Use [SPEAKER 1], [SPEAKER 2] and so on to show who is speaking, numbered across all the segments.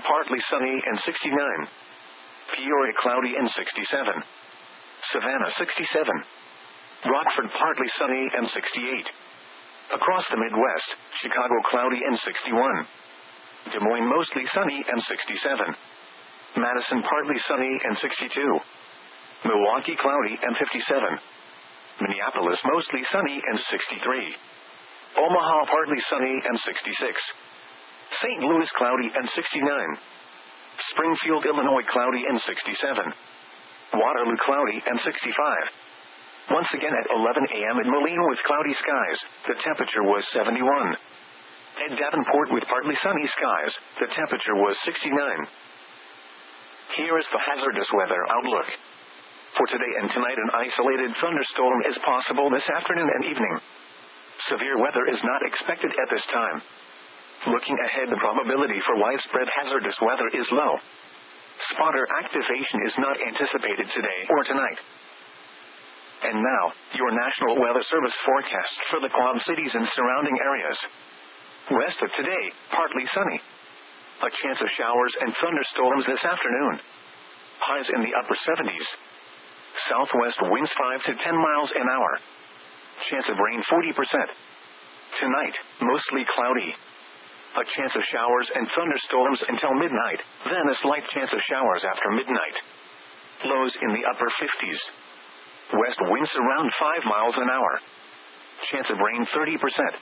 [SPEAKER 1] partly sunny and 69. Peoria, cloudy and 67. Savannah, 67. Rockford, partly sunny and 68. Across the Midwest, Chicago, cloudy and 61. Des Moines, mostly sunny and 67. Madison, partly sunny and 62. Milwaukee, cloudy and 57. Minneapolis, mostly sunny and 63. Omaha, partly sunny and 66. St. Louis, cloudy and 69. Springfield, Illinois, cloudy and 67. Waterloo, cloudy and 65. Once again at 11 a.m. in Moline with cloudy skies, the temperature was 71. At Davenport with partly sunny skies, the temperature was 69. Here is the hazardous weather outlook. For today and tonight, an isolated thunderstorm is possible this afternoon and evening. Severe weather is not expected at this time. Looking ahead, the probability for widespread hazardous weather is low. Spotter activation is not anticipated today or tonight. And now, your National Weather Service forecast for the Quad Cities and surrounding areas. West of today, partly sunny. A chance of showers and thunderstorms this afternoon. Highs in the upper 70s. Southwest winds 5 to 10 miles an hour. Chance of rain 40%. Tonight, mostly cloudy. A chance of showers and thunderstorms until midnight, then a slight chance of showers after midnight. Lows in the upper 50s. West winds around 5 miles an hour. Chance of rain 30%.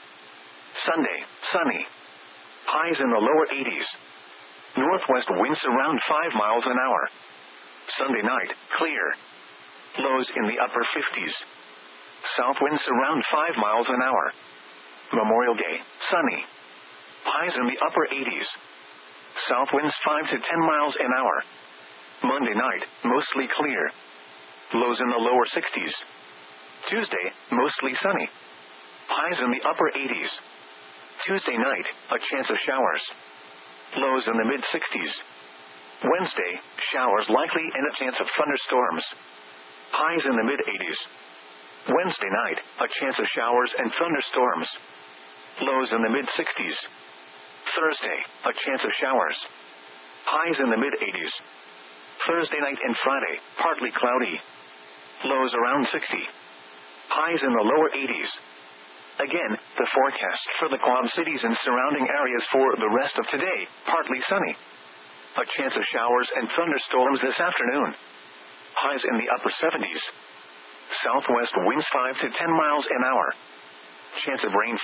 [SPEAKER 1] Sunday, sunny. Highs in the lower 80s. Northwest winds around 5 miles an hour. Sunday night, clear. Lows in the upper 50s. South winds around 5 miles an hour. Memorial Day, sunny. Highs in the upper 80s. South winds 5 to 10 miles an hour. Monday night, mostly clear. Lows in the lower 60s. Tuesday, mostly sunny. Highs in the upper 80s. Tuesday night, a chance of showers. Lows in the mid-60s. Wednesday, showers likely and a chance of thunderstorms. Highs in the mid-80s. Wednesday night, a chance of showers and thunderstorms. Lows in the mid-60s. Thursday, a chance of showers. Highs in the mid-80s. Thursday night and Friday, partly cloudy. Lows around 60. Highs in the lower 80s. Again, the forecast for the Quad Cities and surrounding areas for the rest of today, partly sunny. A chance of showers and thunderstorms this afternoon. Highs in the upper 70s. Southwest winds 5 to 10 miles an hour. Chance of rain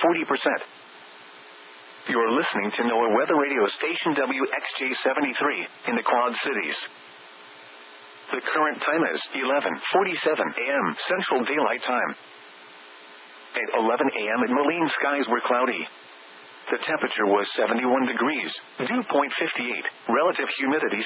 [SPEAKER 1] 40%. You're listening to NOAA Weather Radio Station WXJ73 in the Quad Cities. The current time is 11:47 a.m. Central Daylight Time. At 11 a.m. in Moline, skies were cloudy. The temperature was 71 degrees, dew point 58, relative humidity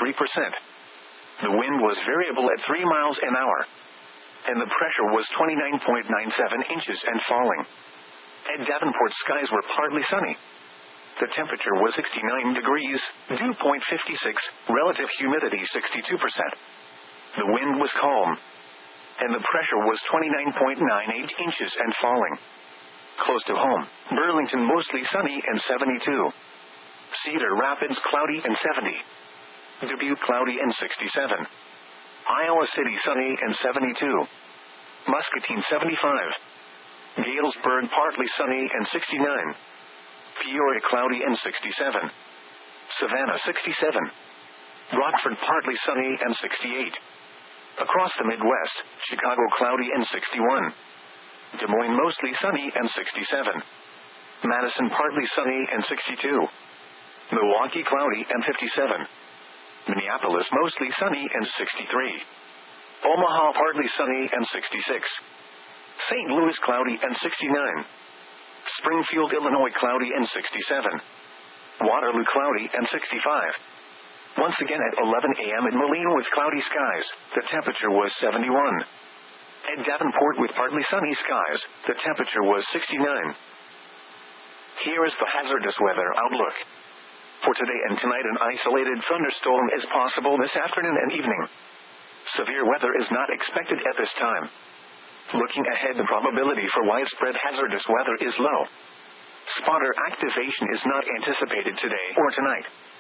[SPEAKER 1] 63%. The wind was variable at 3 miles an hour. And the pressure was 29.97 inches and falling. At Davenport, skies were partly sunny. The temperature was 69 degrees, dew point 56, relative humidity 62%. The wind was calm. And the pressure was 29.98 inches and falling. Close to home, Burlington mostly sunny and 72. Cedar Rapids cloudy and 70. Dubuque cloudy and 67. Iowa City sunny and 72. Muscatine 75. Galesburg partly sunny and 69. Peoria cloudy and 67. Savannah 67. Rockford partly sunny and 68. Across the Midwest, Chicago cloudy and 61. Des Moines mostly sunny and 67. Madison partly sunny and 62. Milwaukee cloudy and 57. Minneapolis mostly sunny and 63. Omaha partly sunny and 66. St. Louis cloudy and 69. Springfield, Illinois cloudy and 67. Waterloo cloudy and 65. Once again at 11 a.m. in Moline with cloudy skies, the temperature was 71. At Davenport with partly sunny skies, the temperature was 69. Here is the hazardous weather outlook. For today and tonight, an isolated thunderstorm is possible this afternoon and evening. Severe weather is not expected at this time. Looking ahead, the probability for widespread hazardous weather is low. Spotter activation is not anticipated today or tonight.